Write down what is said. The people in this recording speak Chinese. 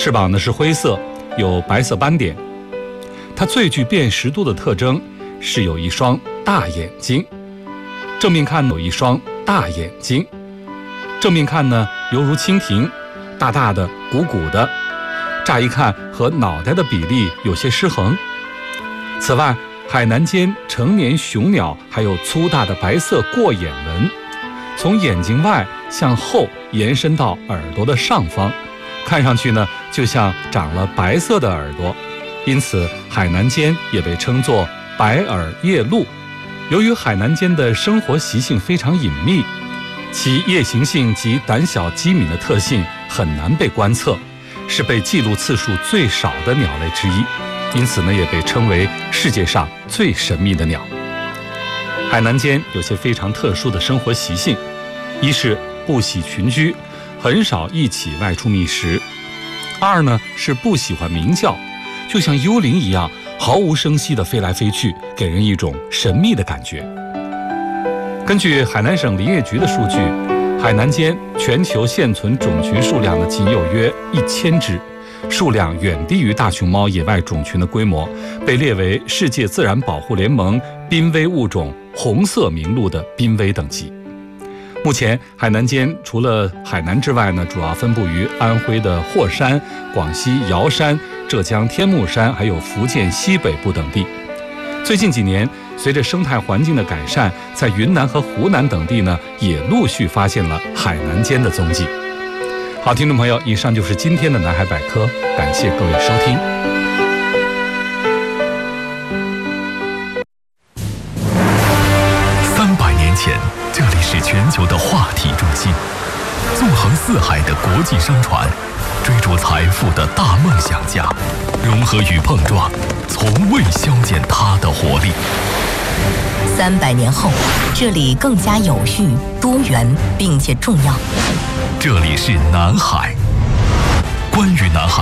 翅膀呢是灰色，有白色斑点。它最具辨识度的特征是有一双大眼睛。正面看有一双大眼睛，正面看呢犹如蜻蜓，大大的鼓鼓的，乍一看和脑袋的比例有些失衡。此外，海南间成年雄鸟还有粗大的白色过眼纹，从眼睛外向后延伸到耳朵的上方，看上去呢就像长了白色的耳朵，因此海南间也被称作白耳夜鹭。由于海南间的生活习性非常隐秘，其夜行性及胆小机敏的特性很难被观测，是被记录次数最少的鸟类之一，因此呢也被称为世界上最神秘的鸟。海南间有些非常特殊的生活习性，一是不喜群居，很少一起外出觅食；二呢是不喜欢鸣叫，就像幽灵一样毫无声息地飞来飞去，给人一种神秘的感觉。根据海南省林业局的数据，海南间全球现存种群数量呢仅有约1000只，数量远低于大熊猫野外种群的规模，被列为世界自然保护联盟濒危物种红色名录的濒危等级。目前海南间除了海南之外呢，主要分布于安徽的霍山、广西瑶山、浙江天目山，还有福建西北部等地。最近几年，随着生态环境的改善，在云南和湖南等地呢，也陆续发现了海南间的踪迹。好，听众朋友，以上就是今天的南海百科，感谢各位收听。 300年前，这里是全球的话题中心，纵横四海的国际商船，追逐财富的大梦想家，融合与碰撞，从未消减它的活力。 300年后，这里更加有序、多元，并且重要。 这里是南海。关于南海，